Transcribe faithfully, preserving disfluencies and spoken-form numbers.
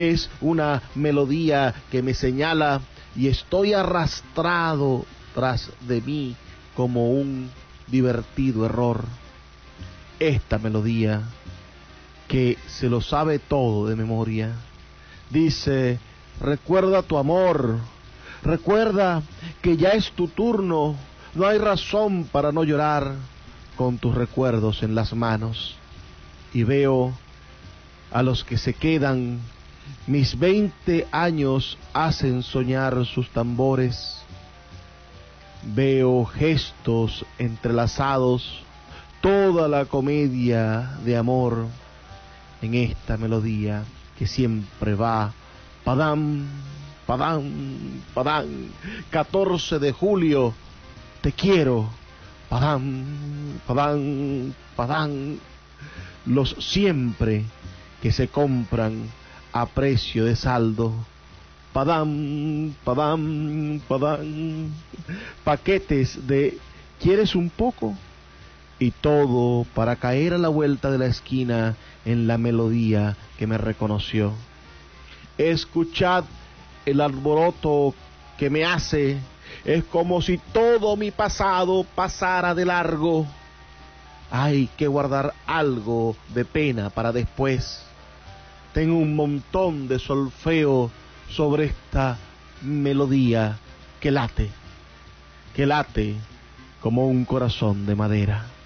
Es una melodía que me señala y estoy arrastrado tras de mí como un divertido error. Esta melodía que se lo sabe todo de memoria dice: recuerda tu amor, recuerda que ya es tu turno, no hay razón para no llorar, con tus recuerdos en las manos. Y veo a los que se quedan, mis veinte años hacen soñar sus tambores. Veo gestos entrelazados, toda la comedia de amor en esta melodía que siempre va padam, padam, padam. catorce de julio, te quiero, padam, padam, padam. Los siempre que se compran a precio de saldo, padam, padam, padam. Paquetes de ¿quieres un poco? Y todo para caer a la vuelta de la esquina en la melodía que me reconoció. Escuchad el alboroto que me hace, es como si todo mi pasado pasara de largo. Hay que guardar algo de pena para después. Tengo un montón de solfeo sobre esta melodía que late, que late como un corazón de madera.